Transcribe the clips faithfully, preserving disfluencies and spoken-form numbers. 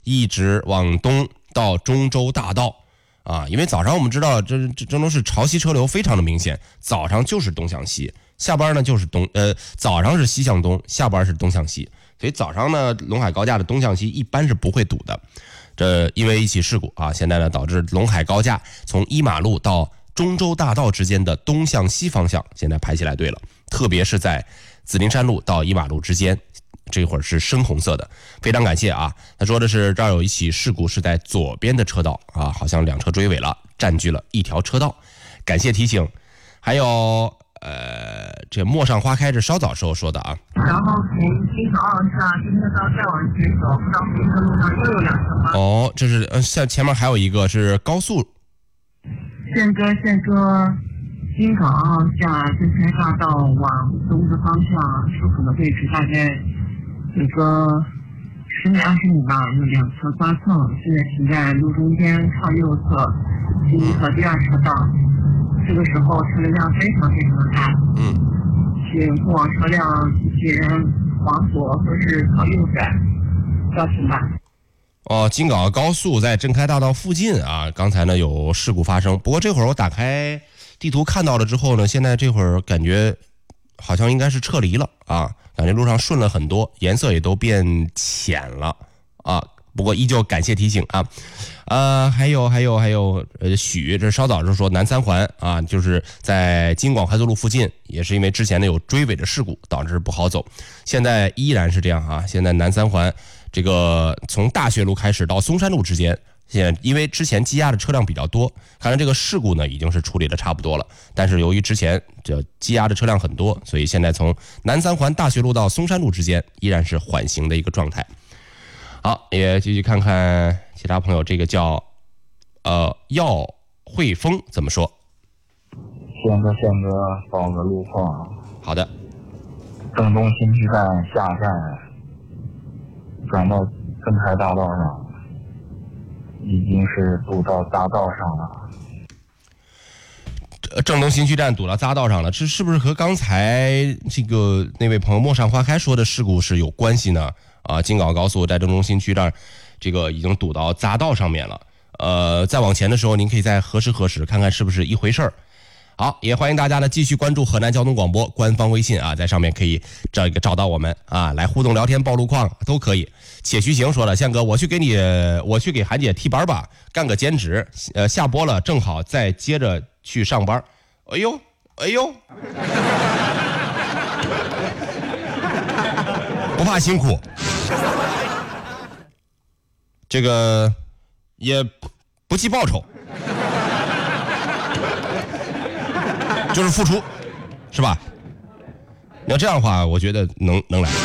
一直往东到中州大道啊，因为早上我们知道这这郑州市潮汐车流非常的明显，早上就是东向西，下班呢就是东呃早上是西向东，下班是东向西，所以早上呢陇海高架的东向西一般是不会堵的。这因为一起事故啊，现在呢导致陇海高架从一马路到中州大道之间的东向西方向现在排起来队了，特别是在紫林山路到一马路之间，这会儿是深红色的，非常感谢啊。他说的是这儿有一起事故是在左边的车道啊，好像两车追尾了，占据了一条车道，感谢提醒。还有呃，这陌上花开是稍早时候说的啊。 然后从金城二下金车道再往前走，到金车路上又有两车吗？ 哦，这是呃，像前面还有一个是高速。 宪哥，宪哥，金港二下金城大道往东的方向，出口的位置大概有个十米二十米吧，有两侧刮蹭，现在停在路中间靠右侧，第一和第二车道。这个时候车流量非常非常的大， 嗯， 请过往车辆机器人往左或是靠右转，要停吧。 哦，京港高速在镇开大道附近啊，刚才呢有事故发生。不过这会儿我打开地图看到了之后呢，现在这会儿感觉好像应该是撤离了啊，感觉路上顺了很多，颜色也都变浅了啊。不过依旧感谢提醒啊。呃，还有还有还有，呃，许这稍早就说南三环啊，就是在京广快速路附近，也是因为之前呢有追尾的事故导致不好走，现在依然是这样啊。现在南三环这个从大学路开始到松山路之间，现在因为之前积压的车辆比较多，看来这个事故呢已经是处理的差不多了，但是由于之前这积压的车辆很多，所以现在从南三环大学路到松山路之间依然是缓行的一个状态。好，也继续看看其他朋友，这个叫呃耀汇丰怎么说？ 宪哥，宪哥，报个路况。 好的。 郑东新区站下站，转到镇开大道上，已经是堵到匝道上了。 郑东新区站堵到匝道上了，这是不是和刚才这个那位朋友陌上花开说的事故是有关系呢？啊，京港高速在郑东新区这儿，这个已经堵到匝道上面了。呃，再往前的时候，您可以再核实核实，看看是不是一回事儿。好，也欢迎大家呢继续关注河南交通广播官方微信啊，在上面可以这个找到我们啊，来互动聊天、报路况都可以。且徐行说了，宪哥，我去给你，我去给韩姐替班吧，干个兼职，呃，下播了正好再接着去上班。哎呦，哎呦，不怕辛苦。这个也不计报酬，就是付出，是吧？要这样的话，我觉得能能来。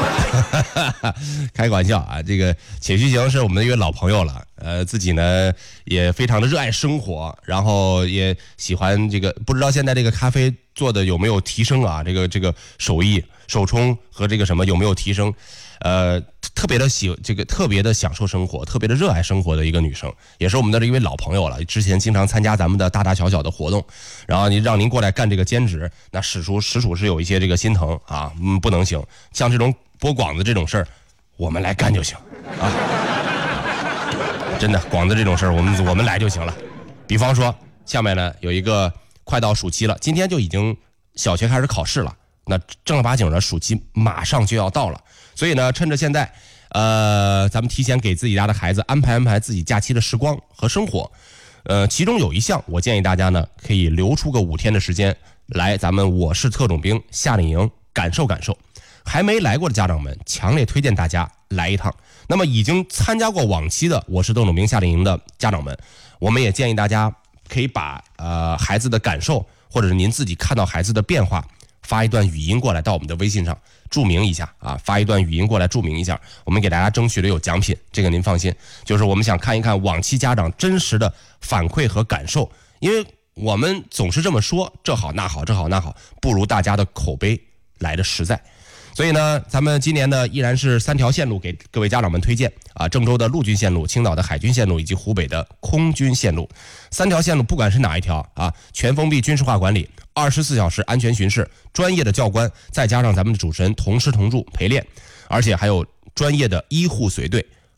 开个玩笑啊，这个且徐行是我们的一位老朋友了，呃，自己呢也非常的热爱生活，然后也喜欢这个，不知道现在这个咖啡做的有没有提升啊？这个这个手艺、手冲和这个什么有没有提升？呃，特别的喜这个特别的享受生活，特别的热爱生活的一个女生，也是我们的一位老朋友了。之前经常参加咱们的大大小小的活动，然后你让您过来干这个兼职，那实属实属是有一些这个心疼啊，嗯，不能行。像这种拨广子这种事儿，我们来干就行啊。真的，广子这种事儿，我们我们来就行了。比方说，下面呢有一个快到暑期了，今天就已经小学开始考试了，那正儿八经的暑期马上就要到了。所以呢，趁着现在，呃，咱们提前给自己家的孩子安排安排自己假期的时光和生活。呃，其中有一项，我建议大家呢可以留出个五天的时间来咱们我是特种兵夏令营感受感受。还没来过的家长们，强烈推荐大家来一趟。那么已经参加过往期的我是特种兵夏令营的家长们，我们也建议大家可以把呃孩子的感受，或者是您自己看到孩子的变化，发一段语音过来到我们的微信上注明一下啊，发一段语音过来注明一下，我们给大家争取的有奖品，这个您放心。就是我们想看一看往期家长真实的反馈和感受，因为我们总是这么说，这好那好这好那好，不如大家的口碑来的实在。所以呢，咱们今年呢依然是三条线路给各位家长们推荐啊，郑州的陆军线路、青岛的海军线路以及湖北的空军线路，三条线路不管是哪一条啊，全封闭军事化管理，二十四小时安全巡视，专业的教官，再加上咱们的主持人同吃同住陪练，而且还有专业的医护随队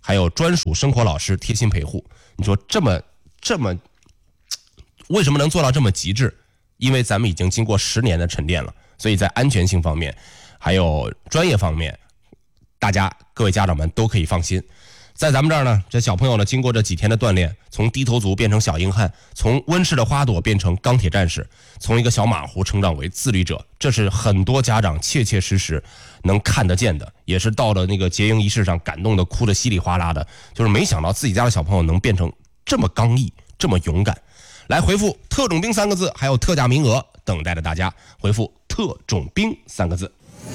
还有专属生活老师贴心陪护。你说这么这么，为什么能做到这么极致？因为咱们已经经过十年的沉淀了，所以在安全性方面，还有专业方面，大家各位家长们都可以放心。在咱们这儿呢，这小朋友呢，经过这几天的锻炼，从低头族变成小硬汉，从温室的花朵变成钢铁战士，从一个小马虎成长为自律者，这是很多家长切切实实能看得见的，也是到了那个结营仪式上感动的哭得稀里哗啦的，就是没想到自己家的小朋友能变成这么刚毅，这么勇敢。来回复特种兵三个字，还有特价名额等待着大家，回复特种兵三个字。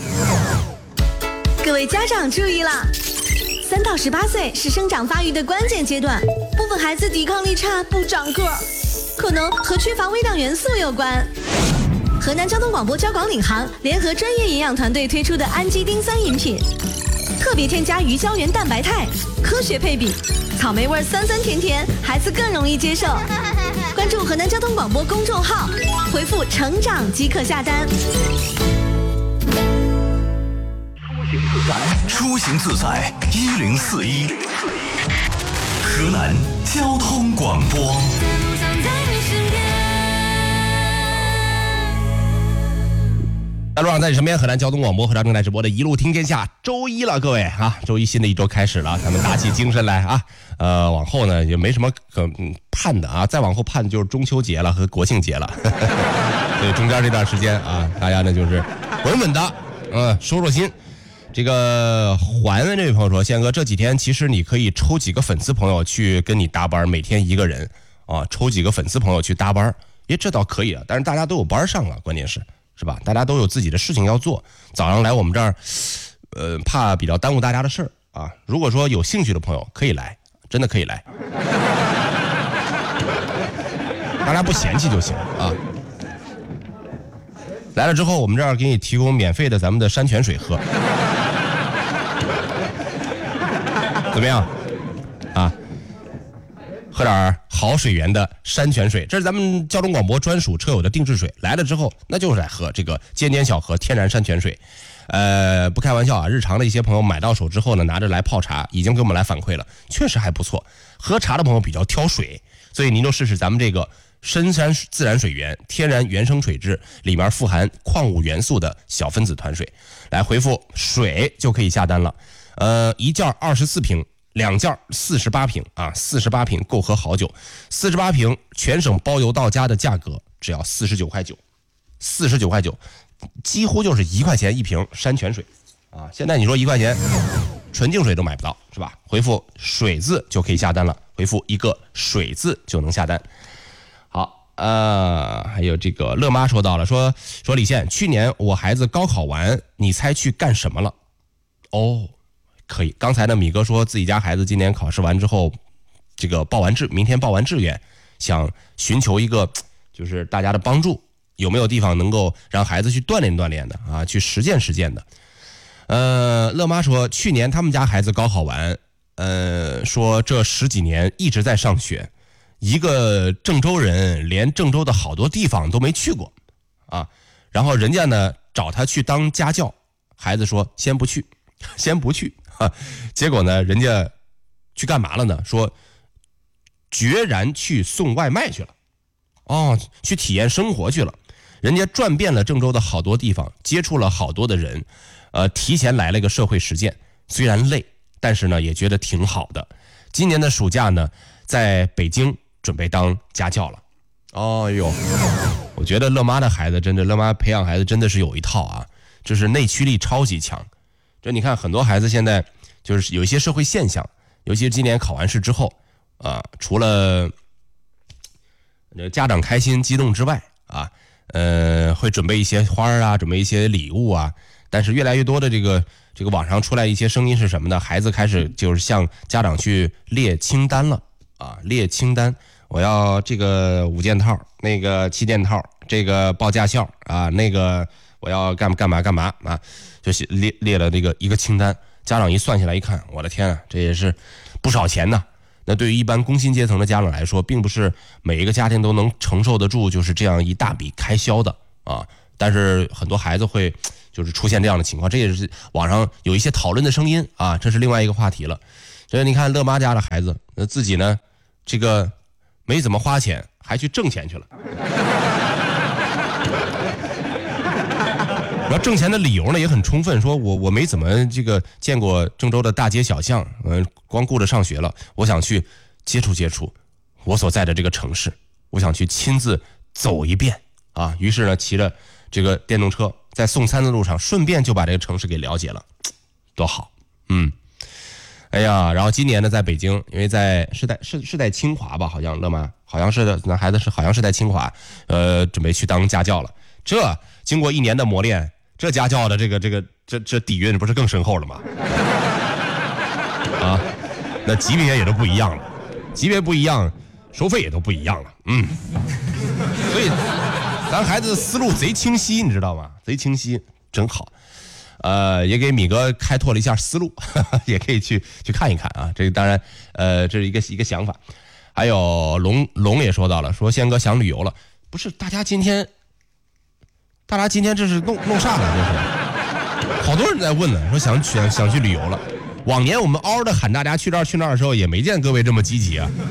各位家长注意啦，三到十八岁是生长发育的关键阶段，部分孩子抵抗力差，不长个儿，可能和缺乏微量元素有关。河南交通广播交广领航联合专业营养团队推出的氨基丁酸饮品，特别添加鱼胶原蛋白肽，科学配比，草莓味酸酸甜甜，孩子更容易接受。关注河南交通广播公众号，回复成长即可下单。 出行自在一零四一，河南交通广播。 在路上，在你身边，河南交通广播和正在直播的一路听天下，周一了，各位啊，周一新的一周开始了，咱们打起精神来啊！呃，往后呢也没什么可盼的啊，再往后盼的就是中秋节了和国庆节了，对，中间这段时间啊，大家呢就是稳稳的，嗯，收收心。这个环文这位朋友说，宪哥这几天其实你可以抽几个粉丝朋友去跟你搭班，每天一个人啊，抽几个粉丝朋友去搭班，诶，这倒可以啊，但是大家都有班上了，关键是。是吧？大家都有自己的事情要做，早上来我们这儿，呃，怕比较耽误大家的事儿啊。如果说有兴趣的朋友可以来，真的可以来，大家不嫌弃就行啊。来了之后，我们这儿给你提供免费的咱们的山泉水喝，怎么样？啊？喝点好水源的山泉水，这是咱们交通广播专属车友的定制水。来了之后，那就是来喝这个尖尖小河天然山泉水。呃，不开玩笑啊，日常的一些朋友买到手之后呢，拿着来泡茶，已经给我们来反馈了，确实还不错。喝茶的朋友比较挑水，所以您就试试咱们这个深山自然水源天然原生水质，里面富含矿物元素的小分子团水。来回复水就可以下单了。呃，一件二十四瓶。两件四十八瓶啊，四十八瓶够喝好久，四十八瓶全省包邮到家的价格只要四十九块九，四十九块九，几乎就是一块钱一瓶山泉水啊！现在你说一块钱，纯净水都买不到是吧？回复水字就可以下单了，回复一个水字就能下单。好，呃，还有这个乐妈说到了，说说李现，去年我孩子高考完，你猜去干什么了？哦。可以，刚才呢，米哥说自己家孩子今年考试完之后，这个报完志，明天报完志愿，想寻求一个就是大家的帮助，有没有地方能够让孩子去锻炼锻炼的啊，去实践实践的。呃，乐妈说，去年他们家孩子高考完，呃，说这十几年一直在上学，一个郑州人连郑州的好多地方都没去过啊，然后人家呢找他去当家教，孩子说先不去，先不去。啊，结果呢，人家去干嘛了呢？说决然去送外卖去了，哦，去体验生活去了。人家转遍了郑州的好多地方，接触了好多的人，呃，提前来了一个社会实践。虽然累，但是呢，也觉得挺好的。今年的暑假呢，在北京准备当家教了。哦哟，我觉得乐妈的孩子真的，乐妈培养孩子真的是有一套啊，就是内驱力超级强。这你看，很多孩子现在就是有一些社会现象，尤其是今年考完试之后，啊，除了家长开心激动之外，啊，呃，会准备一些花啊，准备一些礼物啊，但是越来越多的这个这个网上出来一些声音是什么呢？孩子开始就是向家长去列清单了，啊，列清单，我要这个五件套，那个七件套，这个报驾校啊，那个我要干干嘛干嘛啊。就列列了这个一个清单，家长一算下来一看，我的天啊，这也是不少钱呢。那对于一般工薪阶层的家长来说，并不是每一个家庭都能承受得住，就是这样一大笔开销的啊。但是很多孩子会就是出现这样的情况，这也是网上有一些讨论的声音啊，这是另外一个话题了。 这你看乐妈家的孩子，呃，自己呢，这个没怎么花钱，还去挣钱去了。然后挣钱的理由呢也很充分，说我我没怎么这个见过郑州的大街小巷，嗯、呃，光顾着上学了，我想去接触接触我所在的这个城市，我想去亲自走一遍啊。于是呢，骑着这个电动车在送餐的路上，顺便就把这个城市给了解了，多好，嗯。哎呀，然后今年呢，在北京，因为在是在是是在清华吧，好像乐妈好像是的，那孩子是好像是在清华，呃，准备去当家教了。这经过一年的磨练，这家教的这个这个这这底蕴不是更深厚了吗？啊，那级别也都不一样了，级别不一样，收费也都不一样了，嗯。所以咱孩子的思路贼清晰，你知道吗？贼清晰，真好。呃，也给米哥开拓了一下思路，呵呵也可以去去看一看啊。这个当然，呃，这是一个一个想法。还有龙龙也说到了，说宪哥想旅游了，不是？大家今天，大家今天这是弄弄啥了？这是，好多人在问呢，说想想想去旅游了。往年我们嗷的喊大家去这儿去那儿的时候，也没见各位这么积极啊。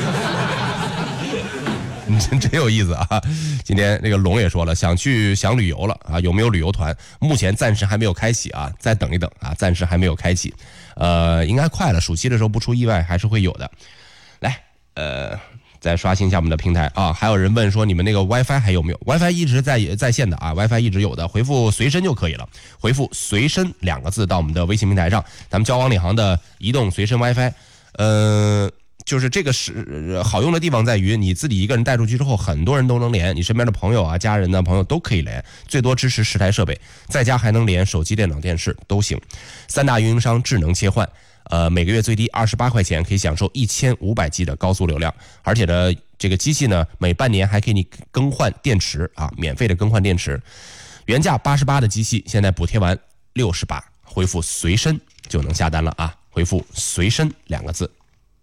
真真有意思啊！今天那个龙也说了，想去想旅游了啊，有没有旅游团？目前暂时还没有开启啊，再等一等啊，暂时还没有开启，呃，应该快了，暑期的时候不出意外还是会有的。来，呃，再刷新一下我们的平台啊，还有人问说你们那个 WiFi 还有没有 ？WiFi 一直在在线的啊 ，WiFi 一直有的，回复随身就可以了，回复随身两个字到我们的微信平台上，咱们交往领航的移动随身 WiFi， 呃。就是这个是好用的地方在于你自己一个人带出去之后，很多人都能连，你身边的朋友啊、家人的朋友都可以连，最多支持十台设备，在家还能连手机、电脑、电视都行。三大运营商智能切换，呃，每个月最低二十八块钱可以享受一千五百 G 的高速流量，而且呢，这个机器呢每半年还给你更换电池啊，免费的更换电池。原价八十八的机器，现在补贴完六十八，回复随身就能下单了啊，回复随身两个字。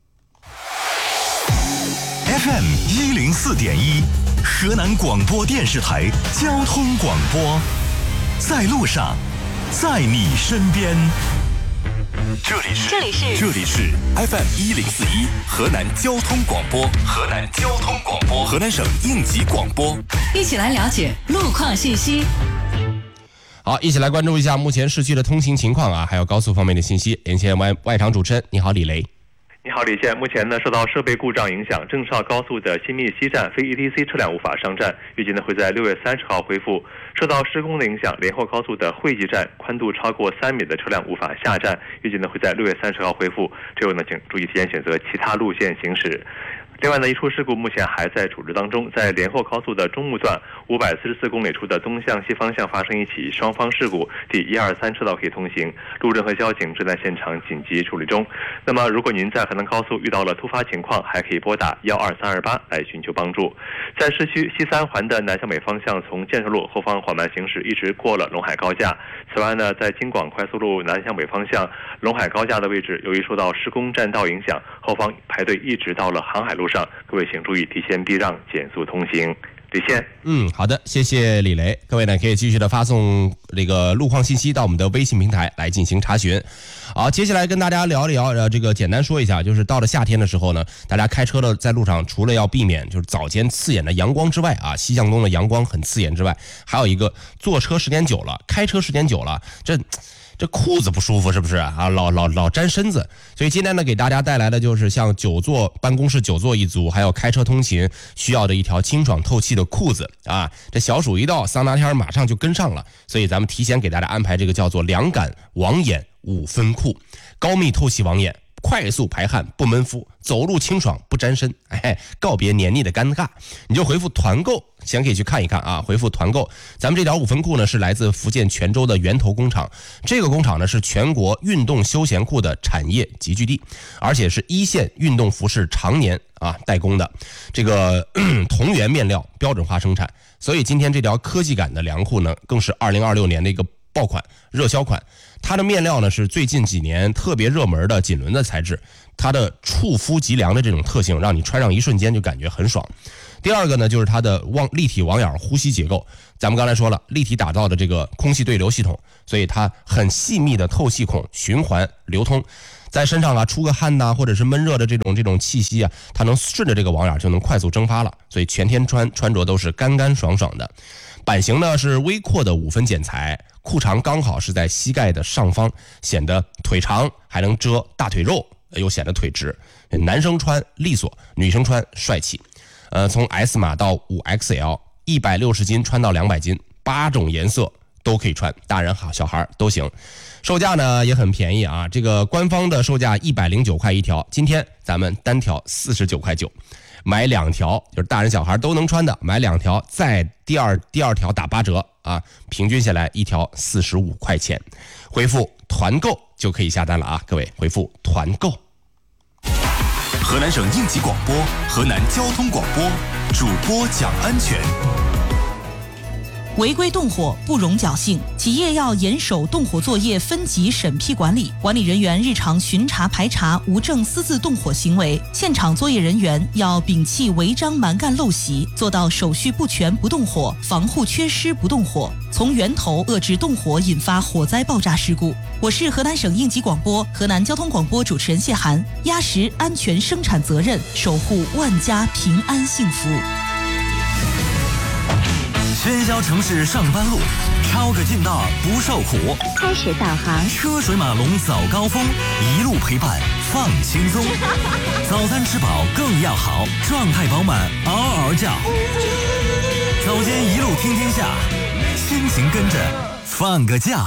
F M 一零四点一，河南广播电视台交通广播，在路上，在你身边。这里是这里是这里是 F M 一零四一，河南交通广播，河南交通广播，河南省应急广播。 一起来了解路况信息。 好，一起来关注一下目前市区的通行情况啊，还有高速方面的信息。连线外外场主持人，你好，李雷。 你好，李现。目前呢，受到设备故障影响，郑绍高速的新密西站非 E T C 车辆无法上站，预计呢会在六月三十号恢复。受到施工的影响，连霍高速的汇集站宽度超过三米的车辆无法下站，预计呢会在六月三十号恢复。之后呢，请注意提前选择其他路线行驶。另外呢，一处事故目前还在处置当中，在连霍高速的中木段五百四十四公里处的东向西方向发生一起双方事故，第一二三车道可以通行，路政和交警正在现场紧急处理中。那么，如果您在河南高速遇到了突发情况，还可以拨打幺二三二八来寻求帮助。在市区西三环的南向北方向，从建设路后方缓慢行驶，一直过了陇海高架。此外呢，在京广快速路南向北方向，陇海高架的位置，由于受到施工占道影响，后方排队一直到了航海路上。各位请注意提前避让，减速通行。李现， 嗯，好的，谢谢李雷。各位呢可以继续的发送这个路况信息到我们的微信平台来进行查询。好，接下来跟大家聊一聊，呃，这个简单说一下，就是到了夏天的时候呢，大家开车的在路上，除了要避免就是早间刺眼的阳光之外啊，西向东的阳光很刺眼之外，还有一个坐车时间久了，开车时间久了，这。这裤子不舒服是不是啊？老老老沾身子，所以今天呢，给大家带来的就是像久坐办公室久坐一族，还有开车通勤需要的一条清爽透气的裤子啊。这小暑一到，桑拿天马上就跟上了，所以咱们提前给大家安排这个叫做凉感网眼五分裤，高密透气网眼。快速排汗不闷肤，走路清爽不沾身，哎，告别黏腻的尴尬，你就回复团购，先可以去看一看啊。回复团购，咱们这条五分裤呢是来自福建泉州的源头工厂，这个工厂呢是全国运动休闲裤的产业集聚地，而且是一线运动服饰常年啊代工的，这个同源面料标准化生产，所以今天这条科技感的凉裤呢，更是二零二六年的一个爆款热销款。它的面料呢是最近几年特别热门的锦纶的材质，它的触肤即凉的这种特性，让你穿上一瞬间就感觉很爽。第二个呢，就是它的网立体网眼呼吸结构，咱们刚才说了，立体打造的这个空气对流系统，所以它很细密的透气孔循环流通。 在身上啊出个汗呐、或者是闷热的这种这种气息啊，它能顺着这个网眼就能快速蒸发了，所以全天穿穿着都是干干爽爽的。版型呢是微阔的五分剪裁，裤长刚好是在膝盖的上方，显得腿长，还能遮大腿肉，又显得腿直。男生穿利索，女生穿帅气。呃，从 S 码到 五 X L， 一百六十斤穿到两百斤，八种颜色都可以穿，大人好小孩都行。售价呢也很便宜啊，这个官方的售价一百零九块一条，今天咱们单条四十九块九，买两条就是大人小孩都能穿的，买两条再第二第二条打八折啊，平均下来一条四十五块钱。回复团购就可以下单了啊，各位回复团购。 河南省应急广播，河南交通广播，主播讲安全。 违规动火不容侥幸，企业要严守动火作业分级审批管理，管理人员日常巡查排查无证私自动火行为，现场作业人员要摒弃违章蛮干陋习，做到手续不全不动火，防护缺失不动火，从源头遏制动火引发火灾爆炸事故。我是河南省应急广播、河南交通广播主持人谢涵，压实安全生产责任，守护万家平安幸福。 喧嚣城市上班路，抄个近道不受苦。 开始导航， 车水马龙早高峰，一路陪伴放轻松。早餐吃饱更要好，状态饱满嗷嗷叫。早间一路听天下，心情跟着放个假。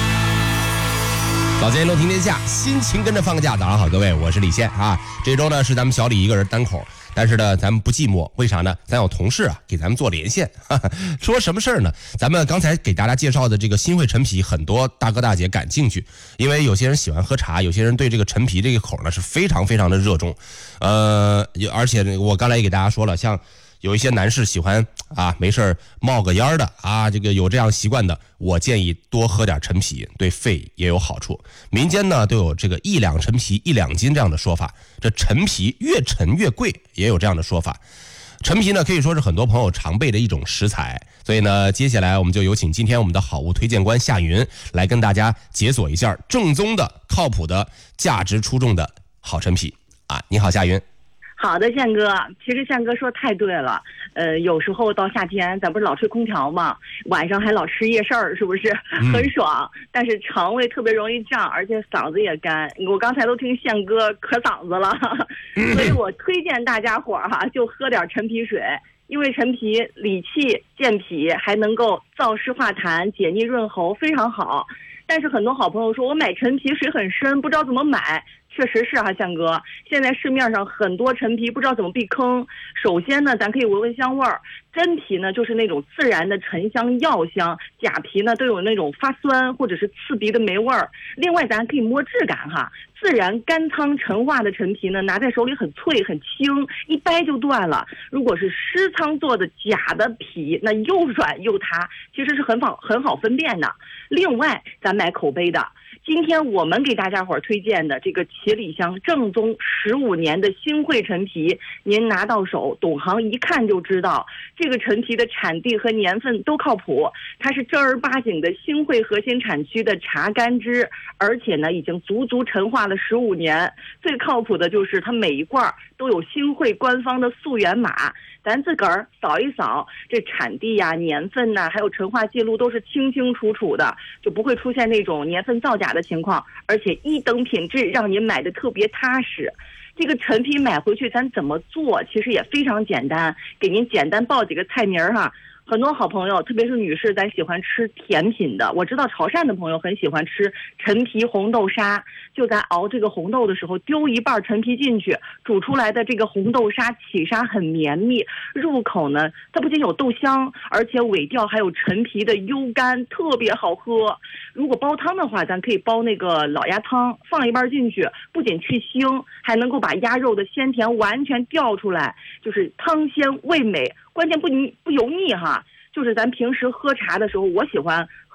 早间一路听天下，心情跟着放个假。早上好，各位，我是李现啊。这周呢是咱们小李一个人单口。但是呢，咱们不寂寞，为啥呢？咱有同事啊，给咱们做连线。哈哈，说什么事儿呢？咱们刚才给大家介绍的这个新会陈皮，很多大哥大姐感兴趣，因为有些人喜欢喝茶，有些人对这个陈皮这个口呢是非常非常的热衷。呃，而且我刚才也给大家说了，像有一些男士喜欢啊，没事冒个烟的啊，这个有这样习惯的，我建议多喝点陈皮，对肺也有好处。民间呢都有这个一两陈皮一两斤这样的说法，这陈皮越陈越贵，也有这样的说法。陈皮呢可以说是很多朋友常备的一种食材，所以呢，接下来我们就有请今天我们的好物推荐官夏云来跟大家解锁一下正宗的、靠谱的、价值出众的好陈皮啊！你好，夏云。 好的，宪哥，其实宪哥说太对了。呃，有时候到夏天，咱不是老吹空调嘛，晚上还老吃夜市儿，是不是很爽？嗯、但是肠胃特别容易胀，而且嗓子也干。我刚才都听宪哥咳嗓子了，所以我推荐大家伙儿哈，就喝点陈皮水，因为陈皮理气健脾，还能够燥湿化痰、解腻润喉，非常好。但是很多好朋友说，我买陈皮水很深，不知道怎么买。确实是哈、啊，宪哥，现在市面上很多陈皮不知道怎么避坑。首先呢，咱可以闻闻香味儿，真皮呢就是那种自然的沉香药香，假皮呢都有那种发酸或者是刺鼻的霉味儿。另外，咱可以摸质感哈，自然干仓陈化的陈皮呢，拿在手里很脆很轻，一掰就断了。如果是湿仓做的假的皮，那又软又塌，其实是很好很好分辨的。另外，咱买口碑的。今天我们给大家伙儿推荐的这个茄里香正宗十五年的新会陈皮，您拿到手，懂行一看就知道，这个陈皮的产地和年份都靠谱，它是正儿八经的新会核心产区的茶干枝，而且呢已经足足陈化了十五年。最靠谱的就是它每一罐都有新会官方的溯源码，咱自个儿扫一扫，这产地呀、年份呐、啊，还有陈化记录都是清清楚楚的，就不会出现那种年份造假的情况，而且一等品质，让您买的特别踏实。这个陈皮买回去咱怎么做？其实也非常简单，给您简单报几个菜名哈。很多好朋友，特别是女士，咱喜欢吃甜品的。我知道潮汕的朋友很喜欢吃陈皮红豆沙，就在熬这个红豆的时候，丢一半陈皮进去，煮出来的这个红豆沙起沙很绵密，入口呢，它不仅有豆香，而且尾调还有陈皮的幽甘，特别好喝。如果煲汤的话，咱可以煲那个老鸭汤，放一半进去，不仅去腥，还能够把鸭肉的鲜甜完全调出来，就是汤鲜味美。关键不腻不油腻哈，就是咱平时喝茶的时候，我喜欢喝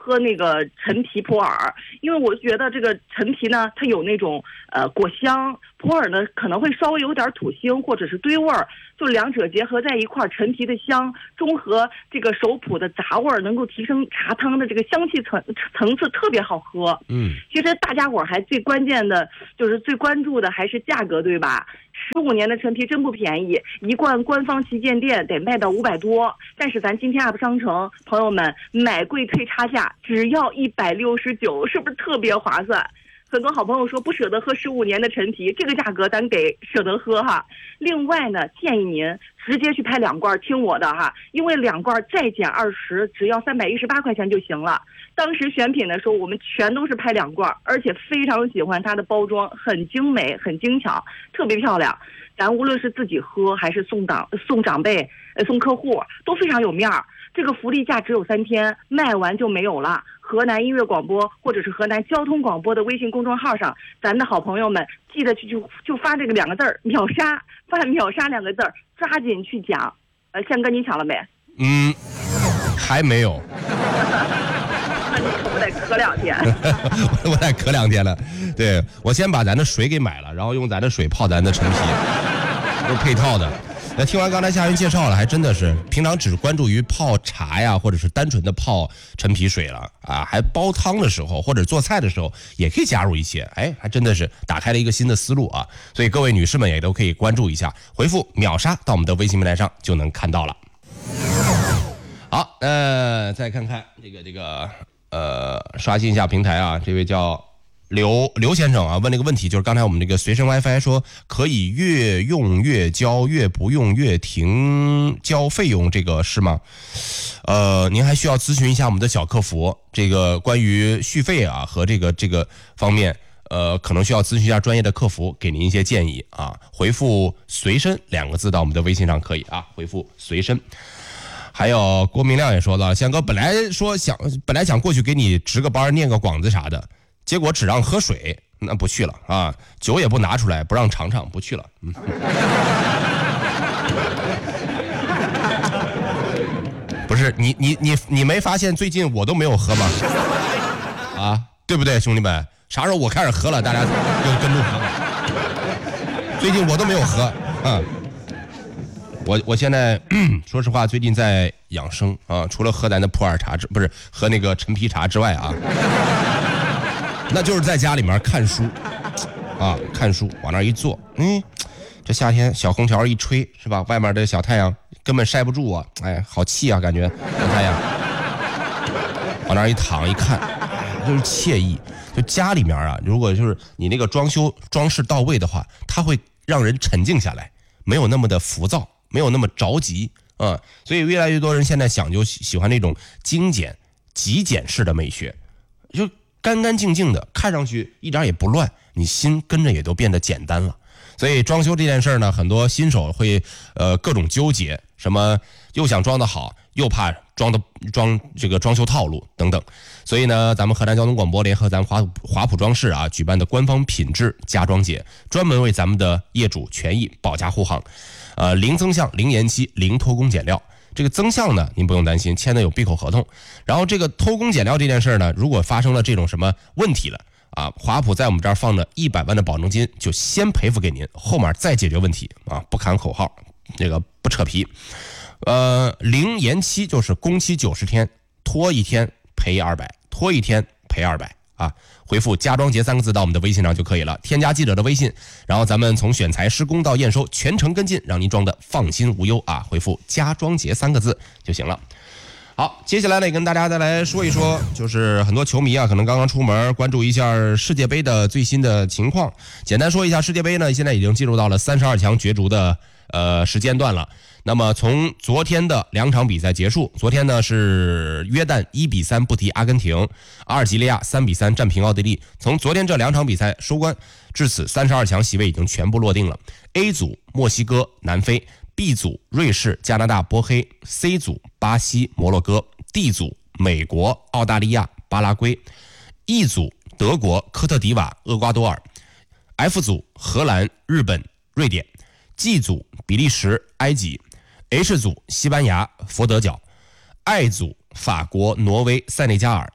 喝那个陈皮普洱，因为我觉得这个陈皮呢，它有那种呃果香，普洱呢可能会稍微有点土腥或者是堆味儿，就两者结合在一块儿，陈皮的香中和这个熟普的杂味儿，能够提升茶汤的这个香气层层次，特别好喝。 嗯， 其实大家伙儿还最关键的就是最关注的还是价格，对吧？十五年的陈皮真不便宜，一罐官方旗舰店得卖到五百多，但是咱今天 App 商城朋友们买贵退差价，只要一百六十九，是不是特别划算？很多好朋友说不舍得喝十五年的陈皮，这个价格咱给舍得喝哈。另外呢，建议您直接去拍两罐，听我的哈，因为两罐再减二十，只要三百一十八块钱就行了。当时选品的时候，我们全都是拍两罐，而且非常喜欢它的包装，很精美，很精巧，特别漂亮。咱无论是自己喝还是送长送长辈、呃送客户，都非常有面儿。这个福利价只有三天，卖完就没有了。河南音乐广播或者是河南交通广播的微信公众号上，咱的好朋友们记得去就就发这个两个字儿秒杀，发秒杀两个字儿，抓紧去抢。呃，宪哥你抢了没？ 嗯，还没有。 那你可不得咳两天。 我得咳两天了。对，我先把咱的水给买了，然后用咱的水泡咱的陈皮，都是配套的。那听完刚才夏云介绍了，还真的是平常只关注于泡茶呀，或者是单纯的泡陈皮水了啊，还煲汤的时候或者做菜的时候也可以加入一些，哎，还真的是打开了一个新的思路啊！所以各位女士们也都可以关注一下，回复秒杀到我们的微信平台上就能看到了。好，呃，再看看这个这个呃，刷新一下平台啊，这位叫刘刘先生啊，问了一个问题，就是刚才我们这个随身 WiFi 说可以越用越交，越不用越停交费用，这个是吗？呃，您还需要咨询一下我们的小客服，这个关于续费啊和这个这个方面，呃，可能需要咨询一下专业的客服，给您一些建议啊。回复随身两个字到我们的微信上可以啊，回复随身。还有郭明亮也说了，翔哥本来说想本来想过去给你值个班念个广子啥的，结果只让喝水，那不去了啊，酒也不拿出来，不让尝尝，不去了。嗯，不是你你你你没发现最近我都没有喝吗？啊，对不对，兄弟们？啥时候我开始喝了，大家就跟着喝。最近我都没有喝，啊。我我现在说实话，最近在养生啊，除了喝咱的普洱茶之不是喝那个陈皮茶之外啊，那就是在家里面看书啊，看书往那一坐，嗯，这夏天小空调一吹是吧？外面的小太阳根本晒不住啊，哎，好气啊，感觉小太阳往那一躺一看，就是惬意。就家里面啊，如果就是你那个装修装饰到位的话，它会让人沉静下来，没有那么的浮躁。没有那么着急啊、嗯，所以越来越多人现在讲究喜欢那种精简、极简式的美学，就干干净净的，看上去一点也不乱，你心跟着也都变得简单了。所以装修这件事呢，很多新手会呃各种纠结，什么又想装得好，又怕装的装这个装修套路等等。所以呢，咱们河南交通广播联合咱华华普装饰啊举办的官方品质家装节，专门为咱们的业主权益保驾护航。呃，零增项、零延期、零偷工减料。这个增项呢，您不用担心，签的有闭口合同。然后这个偷工减料这件事呢，如果发生了这种什么问题了啊，华普在我们这儿放着一百万的保证金，就先赔付给您，后面再解决问题啊，不喊口号，这个不扯皮。呃，零延期就是工期九十天，拖一天赔二百，拖一天赔二百啊。回复家装节三个字到我们的微信上就可以了，添加记者的微信，然后咱们从选材施工到验收全程跟进，让您装的放心无忧啊！回复家装节三个字就行了。好，接下来呢，跟大家再来说一说，就是很多球迷啊，可能刚刚出门关注一下世界杯的最新的情况。简单说一下，世界杯呢，现在已经进入到了三十二强角逐的呃时间段了。那么从昨天的两场比赛结束，昨天呢是约旦一比三不敌阿根廷，阿尔及利亚三比三战平奥地利。从昨天这两场比赛收官，至此三十二强席位已经全部落定了。A 组墨西哥、南非 ，B 组瑞士、加拿大、波黑 ，C 组巴西、摩洛哥 ，D 组美国、澳大利亚、巴拉圭 ，E 组德国、科特迪瓦、厄瓜多尔 ，F 组荷兰、日本、瑞典 ，G 组比利时、埃及。H 组西班牙、佛得角 ，I 组法国、挪威、塞内加尔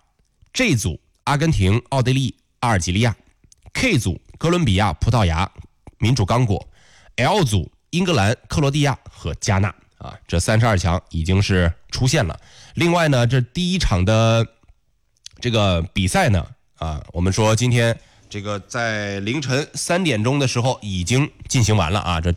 G 组阿根廷、奥地利、阿尔及利亚 ；K 组哥伦比亚、葡萄牙、民主刚果 ；L 组英格兰、克罗地亚和加纳啊，这三十二强已经是出现了。另外呢，这第一场的这个比赛呢，啊，我们说今天这个在凌晨三点钟的时候已经进行完了啊，这